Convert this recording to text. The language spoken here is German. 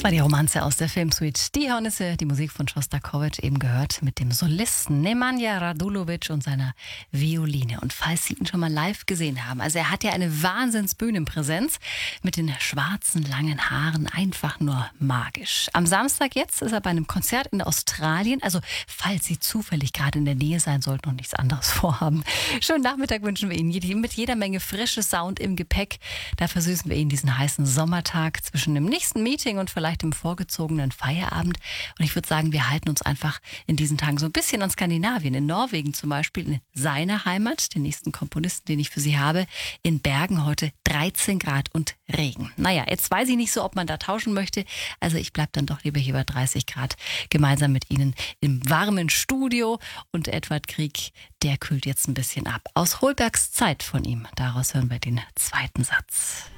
war die Romanze aus der Filmsuite Die Hornisse, die Musik von Schostakowitsch eben gehört mit dem Solisten Nemanja Radulovic und seiner Violine. Und falls Sie ihn schon mal live gesehen haben, also er hat ja eine Wahnsinns-Bühnenpräsenz mit den schwarzen, langen Haaren, einfach nur magisch. Am Samstag jetzt ist er bei einem Konzert in Australien, also falls Sie zufällig gerade in der Nähe sein sollten und nichts anderes vorhaben. Schönen Nachmittag wünschen wir Ihnen mit jeder Menge frisches Sound im Gepäck. Da versüßen wir Ihnen diesen heißen Sommertag zwischen dem nächsten Meeting und vielleicht dem vorgezogenen Feierabend. Und ich würde sagen, wir halten uns einfach in diesen Tagen so ein bisschen an Skandinavien. In Norwegen zum Beispiel, in seiner Heimat, den nächsten Komponisten, den ich für Sie habe, in Bergen heute 13 Grad und Regen. Naja, jetzt weiß ich nicht so, ob man da tauschen möchte. Also ich bleibe dann doch lieber hier bei 30 Grad gemeinsam mit Ihnen im warmen Studio. Und Edvard Grieg, der kühlt jetzt ein bisschen ab. Aus Holbergs Zeit von ihm. Daraus hören wir den zweiten Satz.